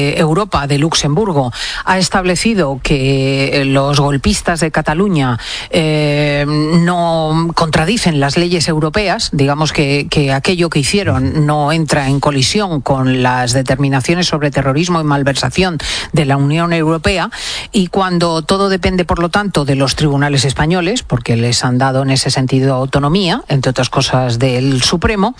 Europa de Luxemburgo ha establecido que los golpistas de Cataluña no contradicen las leyes europeas, digamos que aquello que hicieron no entra en colisión con las determinaciones sobre terrorismo y malversación de la Unión Europea, y cuando todo depende, por lo tanto, de los tribunales españoles, porque les han dado en ese sentido autonomía, entre otras cosas del Supremo,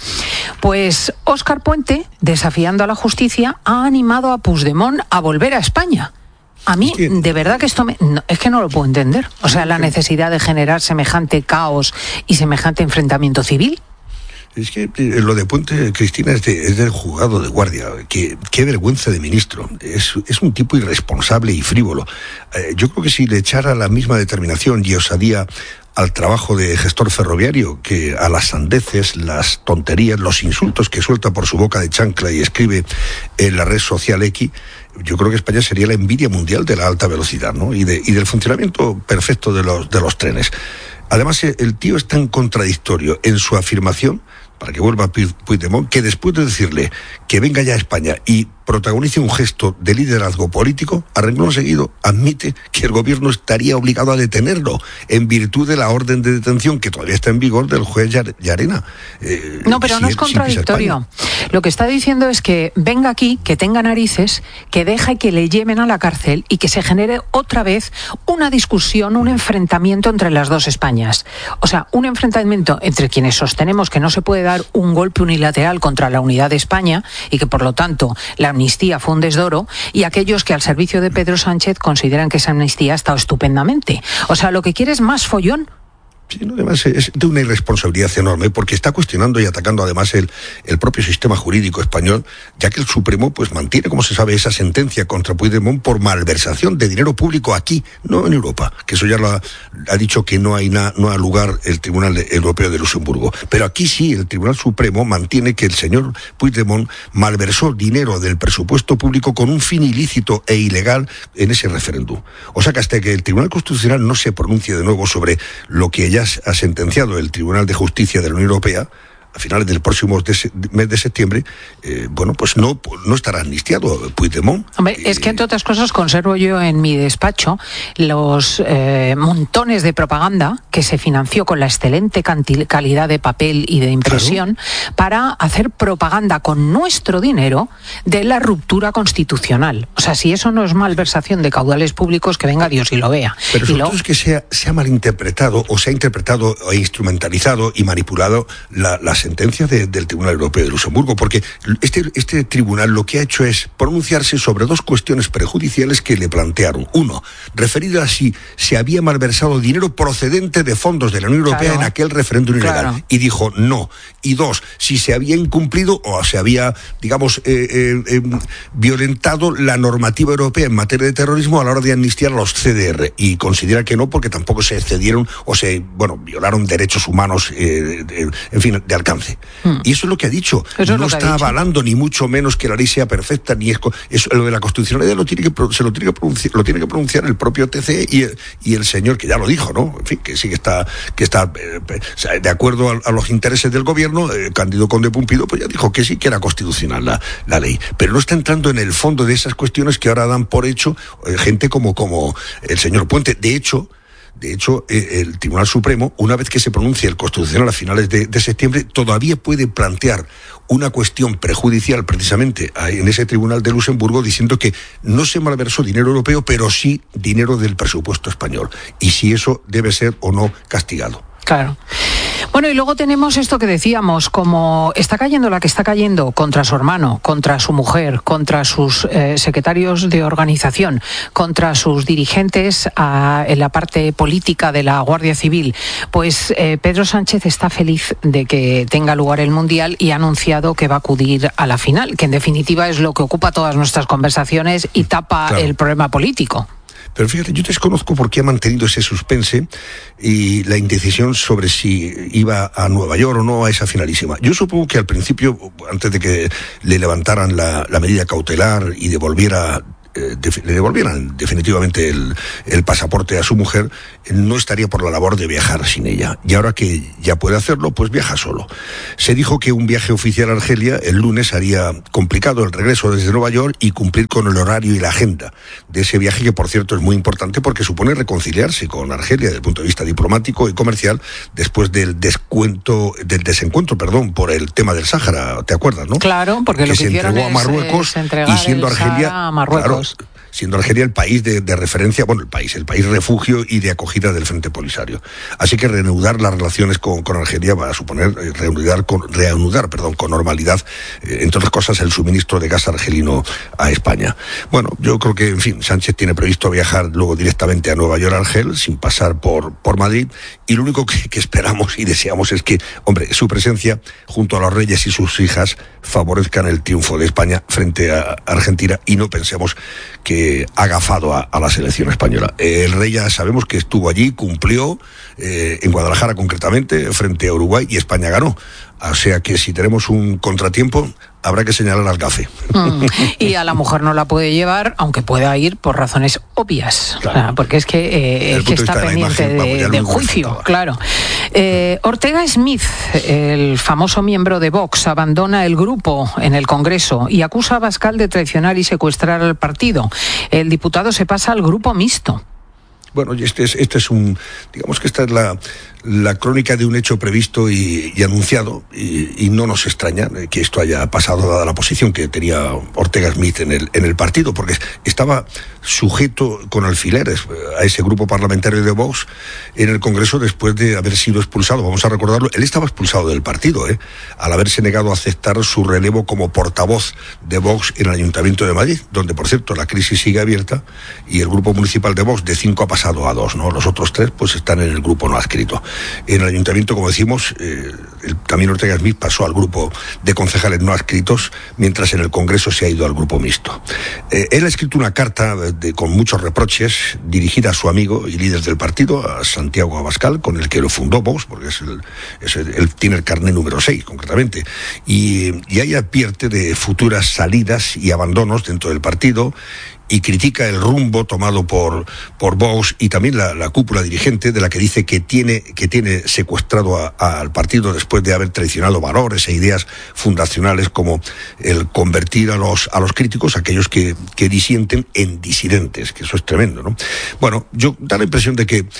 pues Óscar Puente, desafiando a la justicia, ha animado a Puigdemont a volver a España. A mí, de verdad que esto es que no lo puedo entender. O sea, la necesidad de generar semejante caos y semejante enfrentamiento civil. Es que lo de Puente, Cristina, es del juzgado de guardia. Qué vergüenza de ministro. Es un tipo irresponsable y frívolo. Yo creo que si le echara la misma determinación y osadía al trabajo de gestor ferroviario, que a las sandeces, las tonterías, los insultos que suelta por su boca de chancla y escribe en la red social X, yo creo que España sería la envidia mundial de la alta velocidad, ¿no? Y del funcionamiento perfecto de los trenes. Además, el tío es tan contradictorio en su afirmación, para que vuelva Puigdemont, que después de decirle que venga ya a España y protagonice un gesto de liderazgo político, a renglón seguido admite que el gobierno estaría obligado a detenerlo en virtud de la orden de detención que todavía está en vigor del juez Llarena. No, pero no es contradictorio. Lo que está diciendo es que venga aquí, que tenga narices, que deje que le lleven a la cárcel y que se genere otra vez una discusión, un enfrentamiento entre las dos Españas. O sea, un enfrentamiento entre quienes sostenemos que no se puede dar un golpe unilateral contra la unidad de España y que, por lo tanto, la amnistía fue un desdoro, y aquellos que al servicio de Pedro Sánchez consideran que esa amnistía ha estado estupendamente. O sea, lo que quiere es más follón. Sí, no, además es de una irresponsabilidad enorme, porque está cuestionando y atacando además el propio sistema jurídico español, ya que el Supremo pues mantiene, como se sabe, esa sentencia contra Puigdemont por malversación de dinero público aquí, no en Europa, que eso ya lo ha dicho que no ha lugar el Tribunal Europeo de Luxemburgo. Pero aquí sí, el Tribunal Supremo mantiene que el señor Puigdemont malversó dinero del presupuesto público con un fin ilícito e ilegal en ese referéndum. O sea que hasta que el Tribunal Constitucional no se pronuncie de nuevo sobre lo que ya ha sentenciado el Tribunal de Justicia de la Unión Europea, a finales del próximo mes de septiembre, pues no estará amnistiado Puigdemont. Hombre, es que entre otras cosas conservo yo en mi despacho los montones de propaganda que se financió con la excelente calidad de papel y de impresión, claro, para hacer propaganda con nuestro dinero de la ruptura constitucional. O sea, si eso no es malversación de caudales públicos, que venga Dios y lo vea. Pero sobre todo es que se ha malinterpretado, o se ha interpretado e instrumentalizado y manipulado la sentencia del Tribunal Europeo de Luxemburgo, porque este tribunal lo que ha hecho es pronunciarse sobre dos cuestiones prejudiciales que le plantearon. Uno, referido a si se había malversado dinero procedente de fondos de la Unión Europea, claro, en aquel referéndum ilegal. Claro. Y dijo no. Y dos, si se había incumplido o se había, digamos, violentado la normativa europea en materia de terrorismo a la hora de amnistiar a los CDR. Y considera que no, porque tampoco se excedieron o violaron derechos humanos, en fin, de alcance. Y eso es lo que ha dicho. No está avalando ni mucho menos que la ley sea perfecta, ni eso, lo de la constitucionalidad lo tiene que pronunciar el propio TCE y el señor que ya lo dijo, ¿no? En fin, que sí que está de acuerdo a los intereses del gobierno. Cándido Conde Pumpido pues ya dijo que sí que era constitucional la ley, pero no está entrando en el fondo de esas cuestiones que ahora dan por hecho gente como el señor Puente. De hecho, el Tribunal Supremo, una vez que se pronuncie el Constitucional a finales de septiembre, todavía puede plantear una cuestión prejudicial precisamente en ese Tribunal de Luxemburgo, diciendo que no se malversó dinero europeo, pero sí dinero del presupuesto español, y si eso debe ser o no castigado. Claro. Bueno, y luego tenemos esto que decíamos, como está cayendo la que está cayendo contra su hermano, contra su mujer, contra sus secretarios de organización, contra sus dirigentes en la parte política de la Guardia Civil, pues Pedro Sánchez está feliz de que tenga lugar el Mundial y ha anunciado que va a acudir a la final, que en definitiva es lo que ocupa todas nuestras conversaciones y tapa, claro, el problema político. Pero fíjate, yo desconozco por qué ha mantenido ese suspense y la indecisión sobre si iba a Nueva York o no a esa finalísima. Yo supongo que al principio, antes de que le levantaran la medida cautelar y devolviera le devolvieran definitivamente el pasaporte a su mujer, no estaría por la labor de viajar sin ella. Y ahora que ya puede hacerlo, pues viaja solo. Se dijo que un viaje oficial a Argelia el lunes haría complicado el regreso desde Nueva York y cumplir con el horario y la agenda de ese viaje, que por cierto es muy importante porque supone reconciliarse con Argelia desde el punto de vista diplomático y comercial después del desencuentro, por el tema del Sáhara, ¿te acuerdas, no? Claro, porque que lo que se hicieron entregó a Marruecos, es y siendo Argelia a Marruecos. Claro, siendo Argelia el país de referencia, el país refugio y de acogida del Frente Polisario. Así que reanudar las relaciones con Argelia va a suponer reanudar con normalidad, entre otras cosas, el suministro de gas argelino a España. Bueno, yo creo que, en fin, Sánchez tiene previsto viajar luego directamente a Nueva York, Argel, sin pasar por Madrid, y lo único que esperamos y deseamos es que, su presencia junto a los reyes y sus hijas favorezcan el triunfo de España frente a Argentina, y no pensemos que ha agafado a la selección española. El rey ya sabemos que estuvo allí, cumplió, en Guadalajara concretamente, frente a Uruguay, y España ganó. O sea que si tenemos un contratiempo, habrá que señalar al gafe. Y a la mujer no la puede llevar, aunque pueda ir por razones obvias. Claro. Porque es que está pendiente de juicio. Claro. Ortega Smith, el famoso miembro de Vox, abandona el grupo en el Congreso y acusa a Abascal de traicionar y secuestrar al partido. El diputado se pasa al grupo mixto. Bueno, y esta es la crónica de un hecho previsto y anunciado, y no nos extraña que esto haya pasado dada la posición que tenía Ortega Smith en el partido, porque estaba sujeto con alfileres a ese grupo parlamentario de Vox en el Congreso después de haber sido expulsado. Vamos a recordarlo, él estaba expulsado del partido, al haberse negado a aceptar su relevo como portavoz de Vox en el Ayuntamiento de Madrid, donde, por cierto, la crisis sigue abierta y el grupo municipal de Vox de 5 ha pasado a 2, ¿no? Los otros 3 pues están en el grupo no adscrito. En el ayuntamiento, como decimos, también Ortega Smith pasó al grupo de concejales no adscritos, mientras en el Congreso se ha ido al grupo mixto. Él ha escrito una carta con muchos reproches dirigida a su amigo y líder del partido, a Santiago Abascal, con el que lo fundó Vox, porque él tiene el carné número 6, concretamente, y ahí advierte de futuras salidas y abandonos dentro del partido, y critica el rumbo tomado por Vox y también la cúpula dirigente, de la que dice que tiene secuestrado al partido después de haber traicionado valores e ideas fundacionales como el convertir a los críticos, aquellos que disienten, en disidentes, que eso es tremendo, ¿no? Bueno, yo da la impresión de que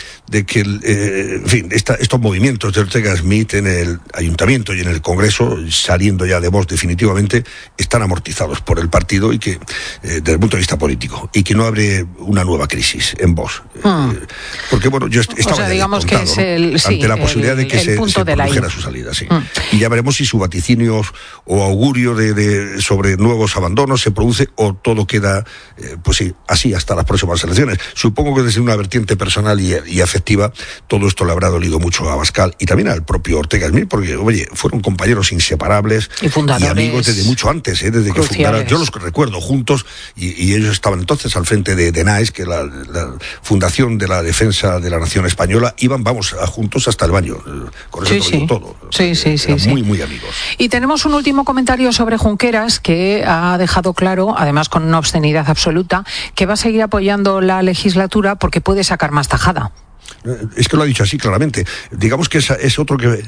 estos movimientos de Ortega Smith en el ayuntamiento y en el Congreso, saliendo ya de Vox definitivamente, están amortizados por el partido, y que desde el punto de vista político, y que no abre una nueva crisis en Vox. Porque yo estaba digamos que es ante la posibilidad de que se produjera su salida, sí. Y ya veremos si su vaticinio o augurio sobre nuevos abandonos se produce, o todo queda así hasta las próximas elecciones. Supongo que desde una vertiente personal y afectiva, todo esto le habrá dolido mucho a Abascal y también al propio Ortega Smith, porque fueron compañeros inseparables y amigos desde mucho antes, desde que fundaron. Yo los recuerdo juntos, y ellos estaban entonces al frente de NAES, que la Fundación de la Defensa de la Nación Española. Iban, juntos hasta el baño. Con eso te lo digo todo. Eran muy, muy amigos. Y tenemos un último comentario sobre Junqueras, que ha dejado claro, además con una obscenidad absoluta, que va a seguir apoyando la legislatura porque puede sacar más tajada. Es que lo ha dicho así claramente. Digamos que es otro que...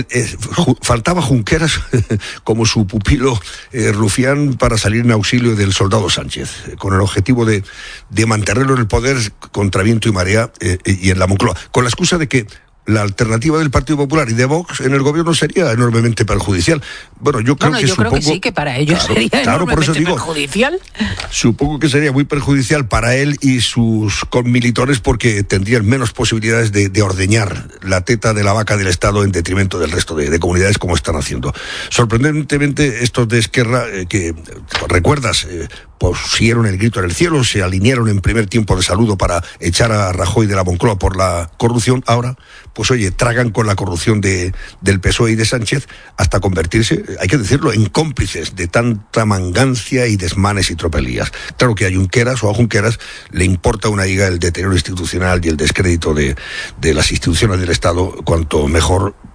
faltaba Junqueras como su pupilo Rufián para salir en auxilio del soldado Sánchez, con el objetivo de mantenerlo en el poder contra viento y marea, y en la Moncloa, con la excusa de que la alternativa del Partido Popular y de Vox en el gobierno sería enormemente perjudicial. Bueno, yo creo que sí, que para ellos sería enormemente perjudicial. Supongo que sería muy perjudicial para él y sus conmilitones, porque tendrían menos posibilidades de ordeñar la teta de la vaca del Estado en detrimento del resto de comunidades, como están haciendo. Sorprendentemente, estos de Esquerra, que recuerdas, pusieron el grito en el cielo, se alinearon en primer tiempo de saludo para echar a Rajoy de la Moncloa por la corrupción. Ahora, tragan con la corrupción del PSOE y de Sánchez hasta convertirse, hay que decirlo, en cómplices de tanta mangancia y desmanes y tropelías. Claro que a Junqueras le importa una higa el deterioro institucional y el descrédito de las instituciones del Estado, cuanto mejor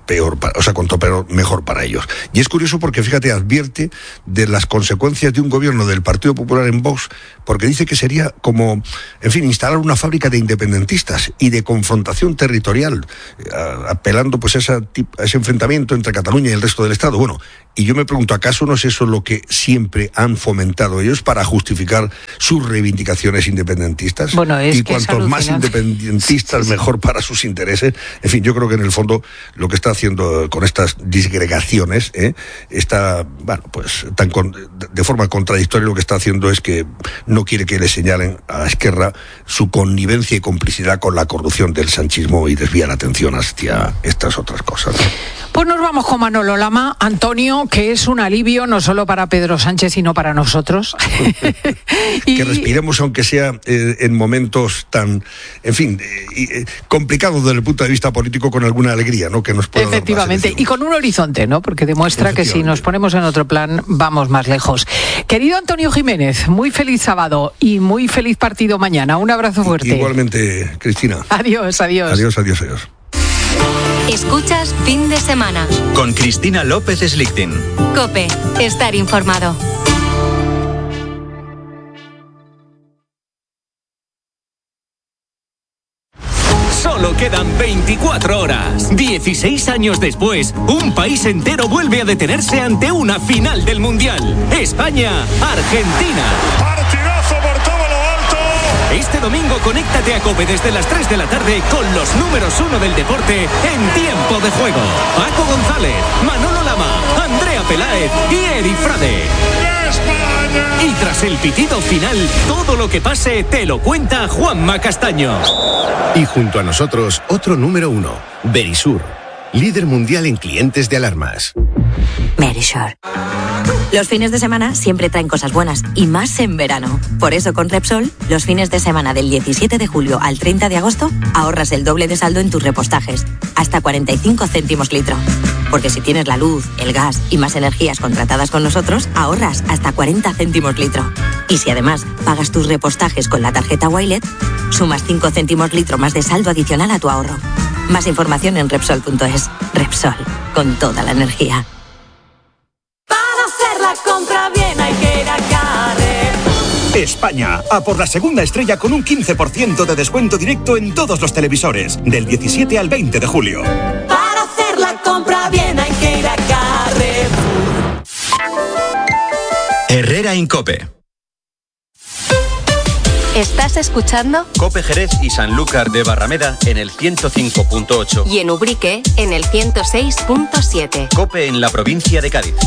peor, mejor para ellos. Y es curioso porque, fíjate, advierte de las consecuencias de un gobierno del Partido Popular en Vox, porque dice que sería como, en fin, instalar una fábrica de independentistas y de confrontación territorial, apelando pues a ese enfrentamiento entre Cataluña y el resto del Estado. Bueno, y yo me pregunto, ¿acaso no es eso lo que siempre han fomentado ellos para justificar sus reivindicaciones independentistas? Bueno, y cuantos más independentistas, mejor para sus intereses. En fin, yo creo que en el fondo lo que está haciendo con estas disgregaciones está, bueno, pues de forma contradictoria, lo que está haciendo es que no quiere que le señalen a la Esquerra su connivencia y complicidad con la corrupción del sanchismo y desvía la atención hacia estas otras cosas, ¿no? Pues nos vamos con Manolo Lama. Antonio, que es un alivio no solo para Pedro Sánchez, sino para nosotros. Que respiremos, aunque sea en momentos tan, en fin, complicados desde el punto de vista político, con alguna alegría, ¿no? Que nos pueda efectivamente, y con un horizonte, ¿no? Porque demuestra que si nos ponemos en otro plan, vamos más lejos. Querido Antonio Jiménez, muy feliz sábado y muy feliz partido mañana. Un abrazo fuerte. Igualmente, Cristina. Adiós, adiós. Adiós, adiós, adiós. Escuchas Fin de Semana con Cristina López Slichting. COPE, estar informado. Solo quedan 24 horas. 16 años después, un país entero vuelve a detenerse ante una final del Mundial. España-Argentina. Partidazo por todo lo alto. Este domingo conéctate a COPE desde las 3 de la tarde con los números 1 del deporte en tiempo de juego. Paco González, Manolo Lama, Andrea Peláez y Eri Frade. ¡España! Y tras el pitido final, todo lo que pase te lo cuenta Juanma Castaño. Y junto a nosotros, otro número 1, Verisur, líder mundial en clientes de alarmas. Verisur. Los fines de semana siempre traen cosas buenas, y más en verano. Por eso con Repsol, los fines de semana del 17 de julio al 30 de agosto, ahorras el doble de saldo en tus repostajes, hasta 45 céntimos litro. Porque si tienes la luz, el gas y más energías contratadas con nosotros, ahorras hasta 40 céntimos litro. Y si además pagas tus repostajes con la tarjeta Wilet, sumas 5 céntimos litro más de saldo adicional a tu ahorro. Más información en Repsol.es. Repsol, con toda la energía. Compra bien, hay que ir a Carrefour. España, a por la segunda estrella con un 15% de descuento directo en todos los televisores, del 17 al 20 de julio. Para hacer la compra bien, hay que ir a Carrefour. Herrera Incope. ¿Estás escuchando? COPE Jerez y Sanlúcar de Barrameda en el 105.8. Y en Ubrique en el 106.7. COPE en la provincia de Cádiz.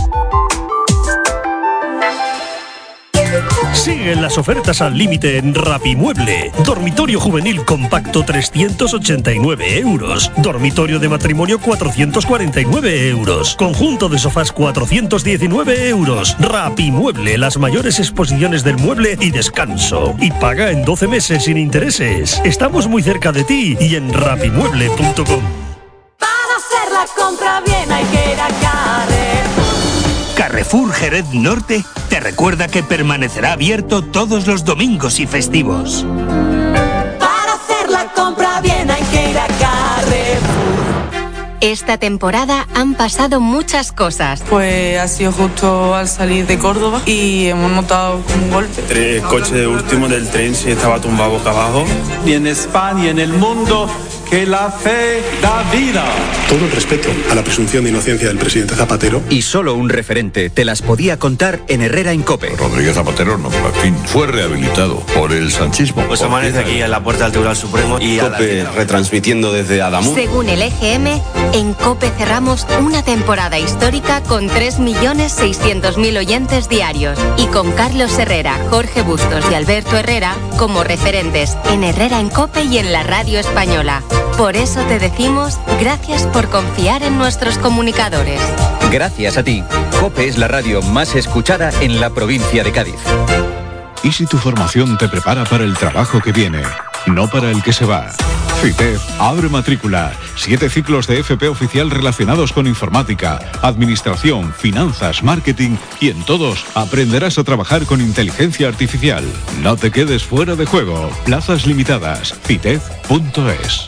Siguen las ofertas al límite en Rapimueble. Dormitorio juvenil compacto 389 euros. Dormitorio de matrimonio 449 euros. Conjunto de sofás 419 euros. Rapimueble, las mayores exposiciones del mueble y descanso. Y paga en 12 meses sin intereses. Estamos muy cerca de ti y en rapimueble.com. Para hacer la compra bien, hay que ir a Carrefour. Carrefour Jerez Norte te recuerda que permanecerá abierto todos los domingos y festivos. Para hacer la compra bien hay que ir a Carrefour. Esta temporada han pasado muchas cosas. Pues ha sido justo al salir de Córdoba y hemos notado como un golpe. El coche último del tren se estaba tumbado boca abajo. Y en España y en el mundo, que la fe da vida. Todo el respeto a la presunción de inocencia del presidente Zapatero. Y solo un referente te las podía contar en Herrera Incope. Rodríguez Zapatero, no, en fin, fue rehabilitado por el sanchismo. Pues amanece aquí en la puerta del Tribunal Supremo y COPE retransmitiendo desde Adamuz. Según el EGM, en COPE cerramos una temporada histórica con 3.600.000 oyentes diarios y con Carlos Herrera, Jorge Bustos y Alberto Herrera como referentes en Herrera en COPE y en la radio española. Por eso te decimos gracias por confiar en nuestros comunicadores. Gracias a ti, COPE es la radio más escuchada en la provincia de Cádiz. ¿Y si tu formación te prepara para el trabajo que viene, no para el que se va? FITEF abre matrícula. 7 ciclos de FP oficial relacionados con informática, administración, finanzas, marketing, y en todos aprenderás a trabajar con inteligencia artificial. No te quedes fuera de juego. Plazas limitadas. FITEF.es.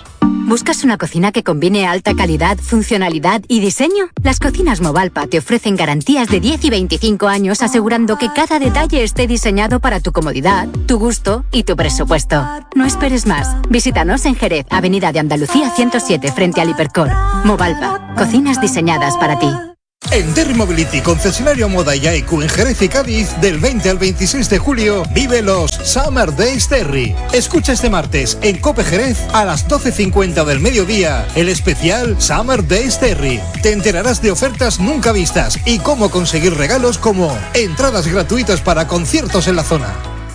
¿Buscas una cocina que combine alta calidad, funcionalidad y diseño? Las cocinas Movalpa te ofrecen garantías de 10 y 25 años asegurando que cada detalle esté diseñado para tu comodidad, tu gusto y tu presupuesto. No esperes más. Visítanos en Jerez, Avenida de Andalucía 107, frente al Hipercor. Movalpa, cocinas diseñadas para ti. En Terry Mobility, concesionario Moda y AEQ en Jerez y Cádiz, del 20 al 26 de julio, vive los Summer Days Terry. Escucha este martes en COPE Jerez a las 12:50 del mediodía el especial Summer Days Terry. Te enterarás de ofertas nunca vistas y cómo conseguir regalos como entradas gratuitas para conciertos en la zona.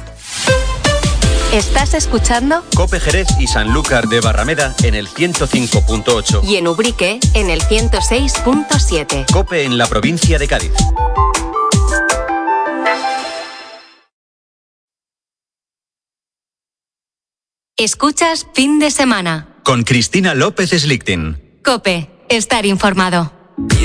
¿Estás escuchando? COPE Jerez y Sanlúcar de Barrameda en el 105.8. Y en Ubrique en el 106.7. COPE en la provincia de Cádiz. Escuchas Fin de Semana. Con Cristina López Slichting. COPE. Estar informado.